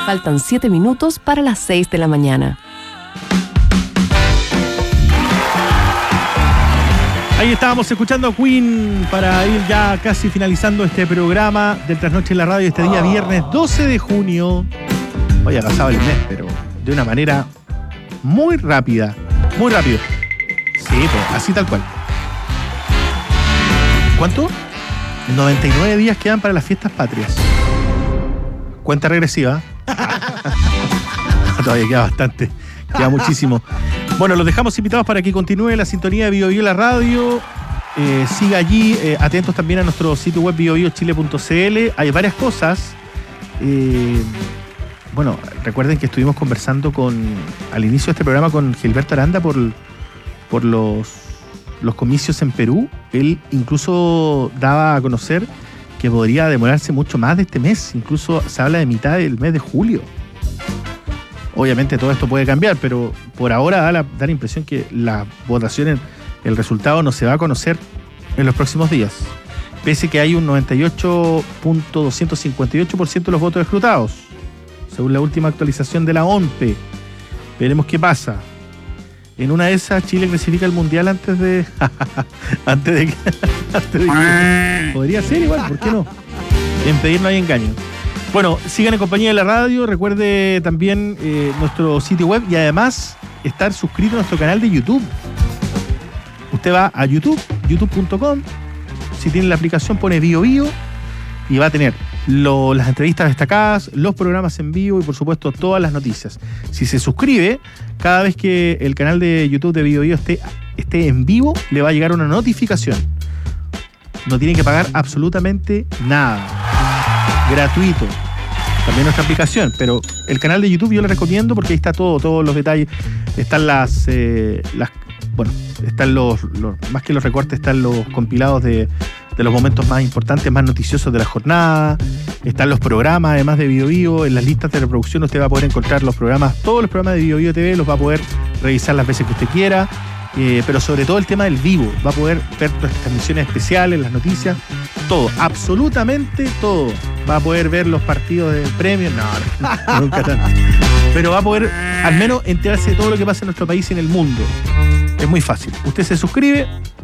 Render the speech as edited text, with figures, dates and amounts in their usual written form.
Faltan 7 minutos para las 6 de la mañana. Ahí estábamos escuchando a Queen para ir ya casi finalizando este programa del Trasnoche en la Radio este día viernes 12 de junio. Hoy ha pasado el mes, pero de una manera muy rápida. Muy rápido. Sí, pues, así tal cual. ¿Cuánto? 99 días quedan para las fiestas patrias. Cuenta regresiva. Todavía queda bastante. Queda muchísimo. Bueno, los dejamos invitados para que continúe la sintonía de BioBio la radio. Siga allí, atentos también a nuestro sitio web biobiochile.cl. Hay varias cosas. Bueno, recuerden que estuvimos conversando al inicio de este programa con Gilberto Aranda por los comicios en Perú. Él incluso daba a conocer que podría demorarse mucho más de este mes. Incluso se habla de mitad del mes de julio. Obviamente todo esto puede cambiar, pero por ahora da la impresión que la votación, el resultado no se va a conocer en los próximos días. Pese que hay un 98.258% de los votos escrutados, según la última actualización de la ONPE. Veremos qué pasa. En una de esas, Chile clasifica al Mundial antes de que podría ser igual, ¿por qué no? En pedir no hay engaño. Bueno, sigan en compañía de la radio. Recuerde también nuestro sitio web y además estar suscrito a nuestro canal de YouTube. Usted va a YouTube, youtube.com. Si tiene la aplicación, pone BioBio y va a tener las entrevistas destacadas, los programas en vivo y por supuesto todas las noticias. Si se suscribe, cada vez que el canal de YouTube de BioBio esté en vivo, le va a llegar una notificación. No tiene que pagar absolutamente nada. Gratuito. También nuestra aplicación, pero el canal de YouTube yo le recomiendo porque ahí está todos los detalles. Están están los más que los recortes, están los compilados de los momentos más importantes, más noticiosos de la jornada. Están los programas, además de BioBio. En las listas de reproducción usted va a poder encontrar todos los programas de BioBio TV, los va a poder revisar las veces que usted quiera. Pero sobre todo el tema del vivo, va a poder ver las transmisiones especiales, las noticias, todo, absolutamente todo. Va a poder ver los partidos de premios, no, nunca tanto. Pero va a poder al menos enterarse de todo lo que pasa en nuestro país y en el mundo. Es muy fácil. Usted se suscribe,